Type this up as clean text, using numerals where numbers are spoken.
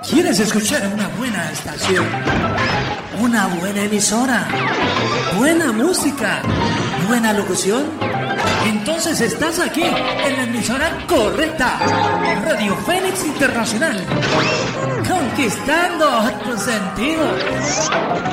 ¿Quieres escuchar una buena estación? ¿Una buena emisora? ¿Buena música? ¿Buena locución? Entonces estás aquí, en la emisora correcta. Radio Fénix Internacional. Conquistando otros sentidos.